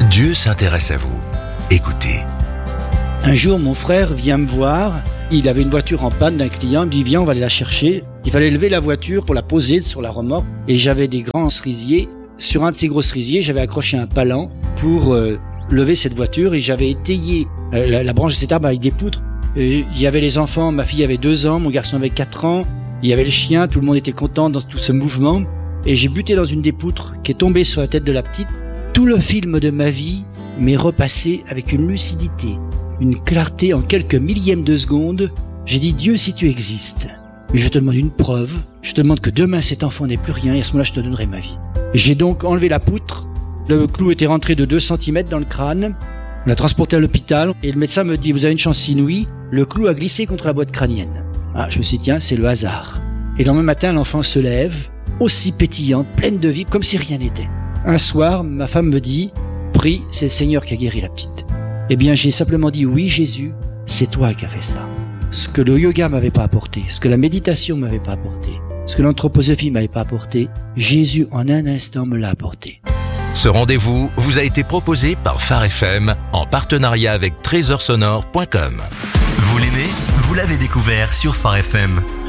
Dieu s'intéresse à vous. Écoutez. Un jour, mon frère vient me voir. Il avait une voiture en panne d'un client. Il me dit, viens, on va aller la chercher. Il fallait lever la voiture pour la poser sur la remorque. Et j'avais des grands cerisiers. Sur un de ces gros cerisiers, j'avais accroché un palan pour lever cette voiture. Et j'avais étayé la branche de cet arbre avec des poutres. Il y avait les enfants. Ma fille avait 2 ans, mon garçon avait 4 ans. Il y avait le chien. Tout le monde était content dans tout ce mouvement. Et j'ai buté dans une des poutres qui est tombée sur la tête de la petite. Tout le film de ma vie m'est repassé avec une lucidité, une clarté en quelques millièmes de seconde. J'ai dit, Dieu, si tu existes, je te demande une preuve, je te demande que demain cet enfant n'ait plus rien et à ce moment-là je te donnerai ma vie. J'ai donc enlevé la poutre, le clou était rentré de 2 cm dans le crâne, on l'a transporté à l'hôpital et le médecin me dit, vous avez une chance inouïe, le clou a glissé contre la boîte crânienne. Ah, je me suis dit, tiens, c'est le hasard. Et le lendemain matin, l'enfant se lève, aussi pétillante, pleine de vie, comme si rien n'était. Un soir, ma femme me dit, prie, c'est le Seigneur qui a guéri la petite. Eh bien, j'ai simplement dit, oui, Jésus, c'est toi qui as fait cela. Ce que le yoga m'avait pas apporté, ce que la méditation m'avait pas apporté, ce que l'anthroposophie m'avait pas apporté, Jésus, en un instant, me l'a apporté. Ce rendez-vous vous a été proposé par Phare FM en partenariat avec trésorsonore.com. Vous l'aimez ? Vous l'avez découvert sur Phare FM.